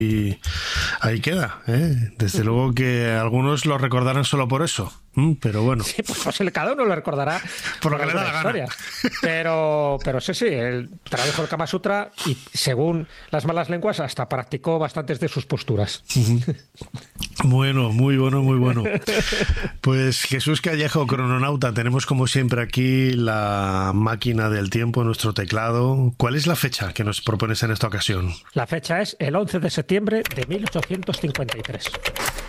y ahí queda, ¿eh? Desde luego que algunos lo recordarán solo por eso, pero bueno. Sí, pues cada uno lo recordará por lo que le da la historia. Pero sí, él tradujo el Kama Sutra y, según las malas lenguas, hasta practicó bastantes de sus posturas. Bueno, muy bueno, muy bueno. Pues Jesús Callejo, crononauta, tenemos como siempre aquí la máquina del tiempo, nuestro teclado. ¿Cuál es la fecha que nos propones en esta ocasión? La fecha es el 11 de septiembre de 1853.